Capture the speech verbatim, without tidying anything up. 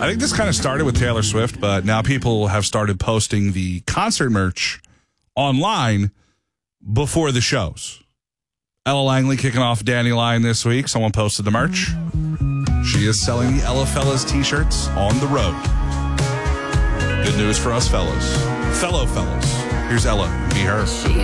I think this kind of started with Taylor Swift, but now people have started posting the concert merch online before the shows. Ella Langley kicking off Dandelion this week. Someone posted the merch. She is selling the Ella Fellas t-shirts on the road. Good news for us fellas. Fellow fellas. Here's Ella. Be her. She